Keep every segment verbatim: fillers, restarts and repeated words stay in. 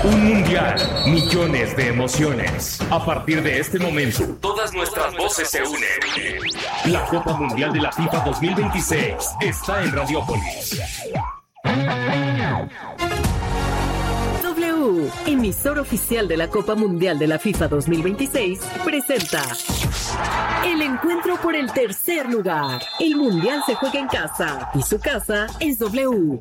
Un mundial, millones de emociones. A partir de este momento, todas nuestras voces se unen. La Copa Mundial de la FIFA dos mil veintiséis está en Radiópolis. W, emisor oficial de la Copa Mundial de la FIFA dos mil veintiséis, presenta el encuentro por el tercer lugar. El Mundial se juega en casa y su casa es W.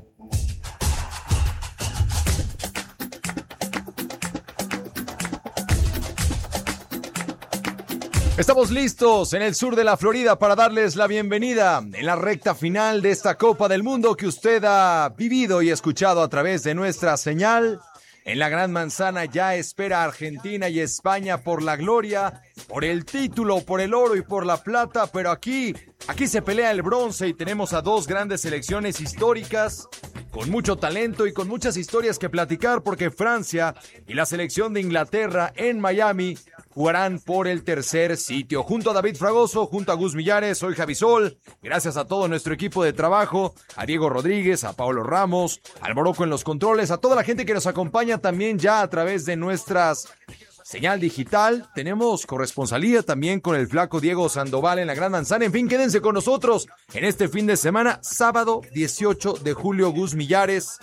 Estamos listos en el sur de la Florida para darles la bienvenida en la recta final de esta Copa del Mundo que usted ha vivido y escuchado a través de nuestra señal. En la Gran Manzana ya espera Argentina y España por la gloria, por el título, por el oro y por la plata, pero aquí, aquí se pelea el bronce y tenemos a dos grandes selecciones históricas con mucho talento y con muchas historias que platicar porque Francia y la selección de Inglaterra en Miami jugarán por el tercer sitio. Junto a David Fragoso, junto a Gus Millares, soy Javi Sol. Gracias a todo nuestro equipo de trabajo, a Diego Rodríguez, a Paulo Ramos, al Morocco en los controles, a toda la gente que nos acompaña también ya a través de nuestras señal digital. Tenemos corresponsalía también con el flaco Diego Sandoval en la Gran Manzana. En fin, quédense con nosotros en este fin de semana, sábado dieciocho de julio, Gus Millares.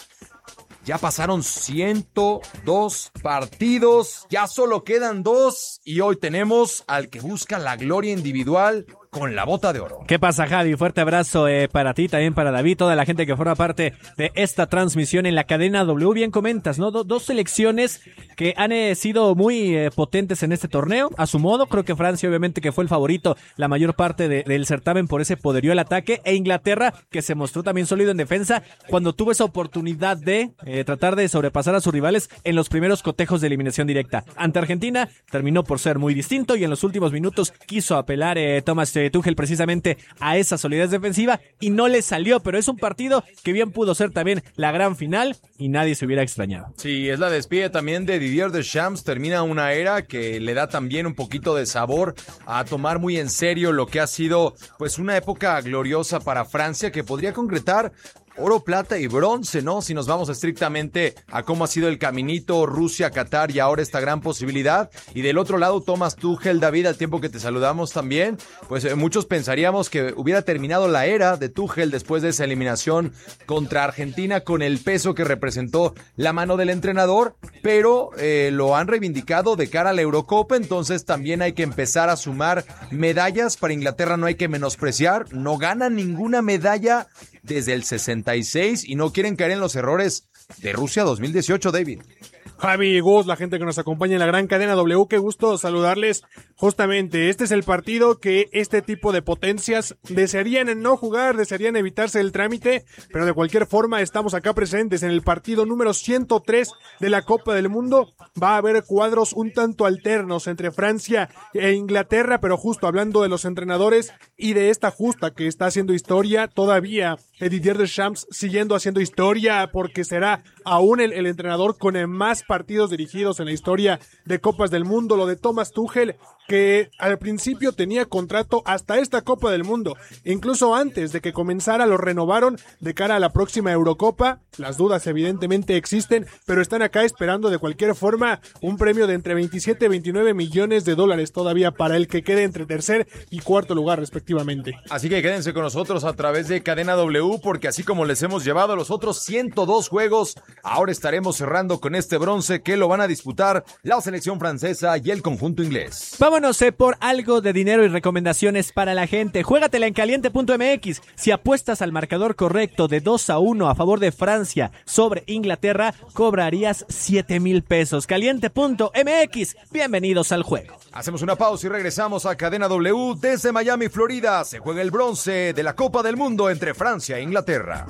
Ya pasaron ciento dos partidos, ya solo quedan dos y hoy tenemos al que busca la gloria individual con la bota de oro. ¿Qué pasa, Javi? Fuerte abrazo eh, para ti, también para David, toda la gente que forma parte de esta transmisión en la cadena W. Bien comentas, ¿no? Do- dos selecciones que han eh, sido muy eh, potentes en este torneo, a su modo. Creo que Francia, obviamente, que fue el favorito la mayor parte de, del certamen por ese poderío al ataque, e Inglaterra, que se mostró también sólido en defensa cuando tuvo esa oportunidad de eh, tratar de sobrepasar a sus rivales en los primeros cotejos de eliminación directa. Ante Argentina, terminó por ser muy distinto y en los últimos minutos quiso apelar eh, Thomas Tuchel precisamente a esa solidez defensiva y no le salió, pero es un partido que bien pudo ser también la gran final y nadie se hubiera extrañado. Sí, es la despedida también de Didier Deschamps, termina una era que le da también un poquito de sabor a tomar muy en serio lo que ha sido pues una época gloriosa para Francia que podría concretar oro, plata y bronce, ¿no? Si nos vamos estrictamente a cómo ha sido el caminito Rusia, Qatar y ahora esta gran posibilidad. Y del otro lado, Thomas Tuchel, David, al tiempo que te saludamos también, pues eh, muchos pensaríamos que hubiera terminado la era de Tuchel después de esa eliminación contra Argentina con el peso que representó la mano del entrenador, pero eh, lo han reivindicado de cara a la Eurocopa, entonces también hay que empezar a sumar medallas. Para Inglaterra no hay que menospreciar, no gana ninguna medalla desde el sesenta y seis y no quieren caer en los errores de Rusia dos mil dieciocho, David. Javi y Gus, la gente que nos acompaña en la gran cadena W, qué gusto saludarles. Justamente, este es el partido que este tipo de potencias desearían no jugar, desearían evitarse el trámite, pero de cualquier forma estamos acá presentes en el partido número ciento tres de la Copa del Mundo. Va a haber cuadros un tanto alternos entre Francia e Inglaterra, pero justo hablando de los entrenadores y de esta justa que está haciendo historia, todavía Didier Deschamps siguiendo haciendo historia porque será aún el, el entrenador con el más partidos dirigidos en la historia de Copas del Mundo. Lo de Thomas Tuchel, que al principio tenía contrato hasta esta Copa del Mundo, incluso antes de que comenzara lo renovaron de cara a la próxima Eurocopa. Las dudas evidentemente existen, pero están acá esperando de cualquier forma un premio de entre veintisiete y veintinueve millones de dólares todavía para el que quede entre tercer y cuarto lugar respectivamente. Así que quédense con nosotros a través de Cadena W, porque así como les hemos llevado los otros ciento dos juegos, ahora estaremos cerrando con este bronce que lo van a disputar la selección francesa y el conjunto inglés. Vámonos eh, por algo de dinero y recomendaciones para la gente. Juégatela en caliente punto m x. Si apuestas al marcador correcto de dos a uno a favor de Francia sobre Inglaterra, cobrarías siete mil pesos. caliente punto m x. Bienvenidos al juego. Hacemos una pausa y regresamos a Cadena W desde Miami, Florida. Se juega el bronce de la Copa del Mundo entre Francia e Inglaterra.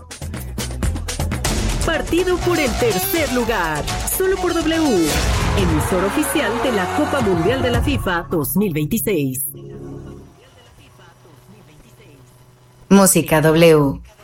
Partido por el tercer lugar, solo por W, emisor oficial de la Copa Mundial de la FIFA dos mil veintiséis. Música W.